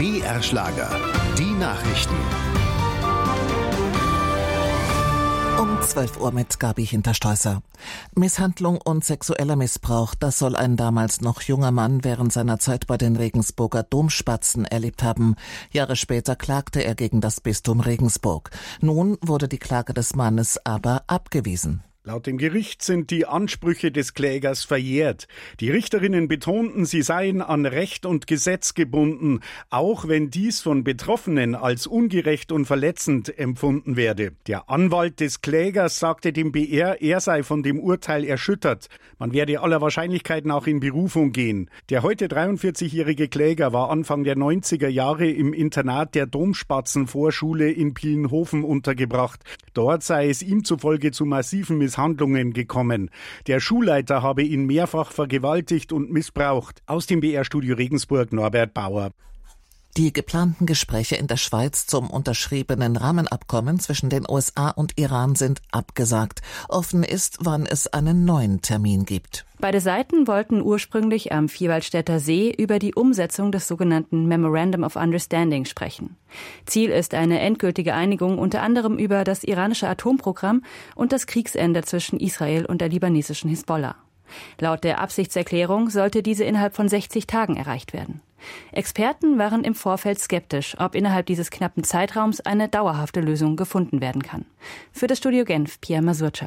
BR Schlager. Die Nachrichten. Um 12 Uhr mit Gabi Hinterstoißer. Misshandlung und sexueller Missbrauch, das soll ein damals noch junger Mann während seiner Zeit bei den Regensburger Domspatzen erlebt haben. Jahre später klagte er gegen das Bistum Regensburg. Nun wurde die Klage des Mannes aber abgewiesen. Laut dem Gericht sind die Ansprüche des Klägers verjährt. Die Richterinnen betonten, sie seien an Recht und Gesetz gebunden, auch wenn dies von Betroffenen als ungerecht und verletzend empfunden werde. Der Anwalt des Klägers sagte dem BR, er sei von dem Urteil erschüttert. Man werde aller Wahrscheinlichkeit nach in Berufung gehen. Der heute 43-jährige Kläger war Anfang der 90er Jahre im Internat der Domspatzenvorschule in Pienhofen untergebracht. Dort sei es ihm zufolge zu massiven Misshandlungen gekommen. Der Schulleiter habe ihn mehrfach vergewaltigt und missbraucht. Aus dem BR-Studio Regensburg, Norbert Bauer. Die geplanten Gespräche in der Schweiz zum unterschriebenen Rahmenabkommen zwischen den USA und Iran sind abgesagt. Offen ist, wann es einen neuen Termin gibt. Beide Seiten wollten ursprünglich am Vierwaldstätter See über die Umsetzung des sogenannten Memorandum of Understanding sprechen. Ziel ist eine endgültige Einigung unter anderem über das iranische Atomprogramm und das Kriegsende zwischen Israel und der libanesischen Hisbollah. Laut der Absichtserklärung sollte diese innerhalb von 60 Tagen erreicht werden. Experten waren im Vorfeld skeptisch, ob innerhalb dieses knappen Zeitraums eine dauerhafte Lösung gefunden werden kann. Für das Studio Genf, Pierre Masurczak.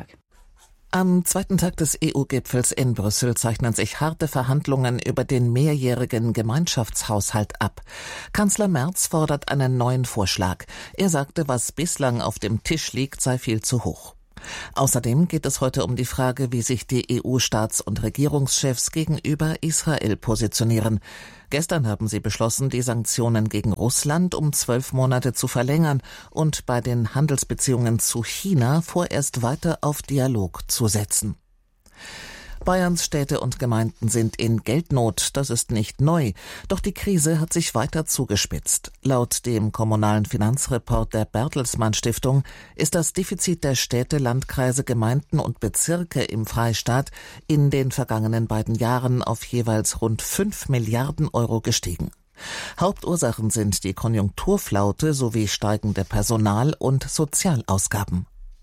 Am zweiten Tag des EU-Gipfels in Brüssel zeichnen sich harte Verhandlungen über den mehrjährigen Gemeinschaftshaushalt ab. Kanzler Merz fordert einen neuen Vorschlag. Er sagte, was bislang auf dem Tisch liegt, sei viel zu hoch. Außerdem geht es heute um die Frage, wie sich die EU-Staats- und Regierungschefs gegenüber Israel positionieren. Gestern haben sie beschlossen, die Sanktionen gegen Russland um 12 Monate zu verlängern und bei den Handelsbeziehungen zu China vorerst weiter auf Dialog zu setzen. Bayerns Städte und Gemeinden sind in Geldnot, das ist nicht neu. Doch die Krise hat sich weiter zugespitzt. Laut dem kommunalen Finanzreport der Bertelsmann Stiftung ist das Defizit der Städte, Landkreise, Gemeinden und Bezirke im Freistaat in den vergangenen beiden Jahren auf jeweils rund 5 Milliarden Euro gestiegen. Hauptursachen sind die Konjunkturflaute sowie steigende Personal- und Sozialausgaben.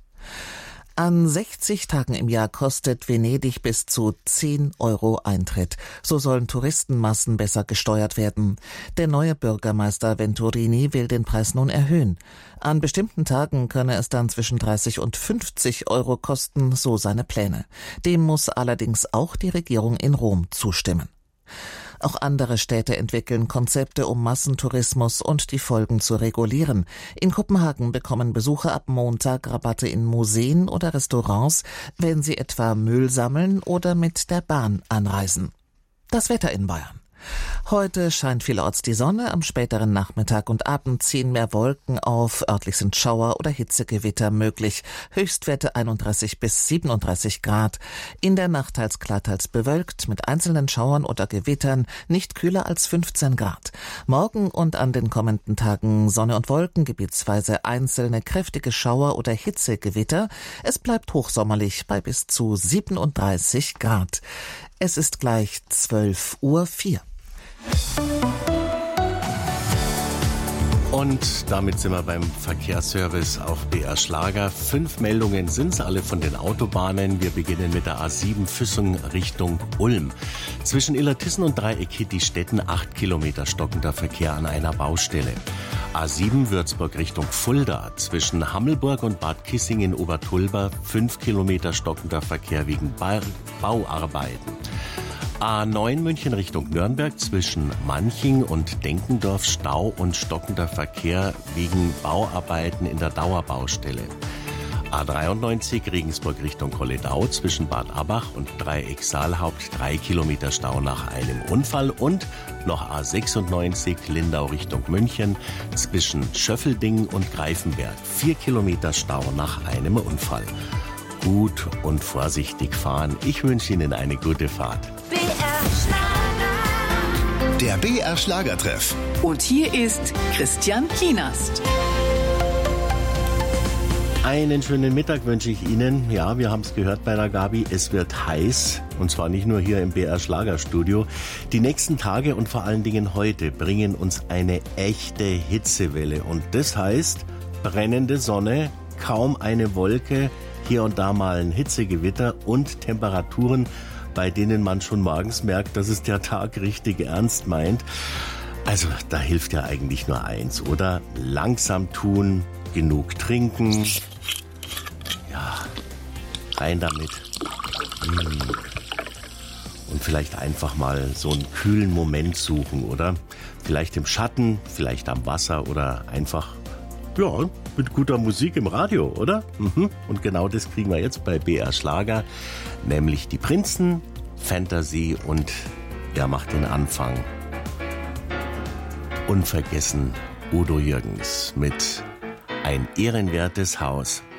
An 60 Tagen im Jahr kostet Venedig bis zu 10 Euro Eintritt. So sollen Touristenmassen besser gesteuert werden. Der neue Bürgermeister Venturini will den Preis nun erhöhen. An bestimmten Tagen könne es dann zwischen 30 und 50 Euro kosten, so seine Pläne. Dem muss allerdings auch die Regierung in Rom zustimmen. Auch andere Städte entwickeln Konzepte, um Massentourismus und die Folgen zu regulieren. In Kopenhagen bekommen Besucher ab Montag Rabatte in Museen oder Restaurants, wenn sie etwa Müll sammeln oder mit der Bahn anreisen. Das Wetter in Bayern. Heute scheint vielerorts die Sonne, am späteren Nachmittag und Abend ziehen mehr Wolken auf, örtlich sind Schauer oder Hitzegewitter möglich, Höchstwerte 31 bis 37 Grad. In der Nacht teils klar, teils bewölkt, mit einzelnen Schauern oder Gewittern, nicht kühler als 15 Grad. Morgen und an den kommenden Tagen Sonne und Wolken, gebietsweise einzelne kräftige Schauer oder Hitzegewitter. Es bleibt hochsommerlich bei bis zu 37 Grad. Es ist gleich 12:04 Uhr. Und damit sind wir beim Verkehrsservice auf BR Schlager. 5 Meldungen sind's, alle von den Autobahnen. Wir beginnen mit der A7 Füssung Richtung Ulm. Zwischen Illertissen und Dreieck-Hittistetten 8 Kilometer stockender Verkehr an einer Baustelle. A7 Würzburg Richtung Fulda. Zwischen Hammelburg und Bad Kissing in Obertulber 5 Kilometer stockender Verkehr wegen Bauarbeiten. A9 München Richtung Nürnberg zwischen Manching und Denkendorf Stau und stockender Verkehr wegen Bauarbeiten in der Dauerbaustelle. A93 Regensburg Richtung Kolledau zwischen Bad Abbach und Dreieck Saalhaupt 3 Kilometer Stau nach einem Unfall und noch A96 Lindau Richtung München zwischen Schöffelding und Greifenberg 4 Kilometer Stau nach einem Unfall. Gut und vorsichtig fahren. Ich wünsche Ihnen eine gute Fahrt. BR Schlager. Der BR Schlagertreff. Und hier ist Christian Kienast. Einen schönen Mittag wünsche ich Ihnen. Ja, wir haben es gehört bei der Gabi, es wird heiß. Und zwar nicht nur hier im BR Schlagerstudio. Die nächsten Tage und vor allen Dingen heute bringen uns eine echte Hitzewelle. Und das heißt, brennende Sonne, kaum eine Wolke, hier und da mal ein Hitzegewitter und Temperaturen, bei denen man schon morgens merkt, dass es der Tag richtig ernst meint. Also da hilft ja eigentlich nur eins, oder? Langsam tun, genug trinken. Ja, rein damit. Und vielleicht einfach mal so einen kühlen Moment suchen, oder? Vielleicht im Schatten, vielleicht am Wasser oder einfach, ja, mit guter Musik im Radio, oder? Und genau das kriegen wir jetzt bei BR Schlager, nämlich die Prinzen, Fantasy und er macht den Anfang. Unvergessen Udo Jürgens mit Ein ehrenwertes Haus.